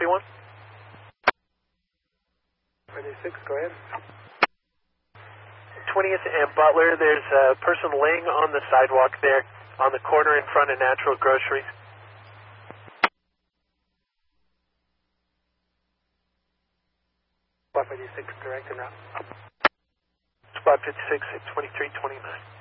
21? 26, go ahead. 20th and Butler, there's a person laying on the sidewalk there on the corner in front of Natural Groceries. Spot 56, direct and out. Spot 56 at 2329.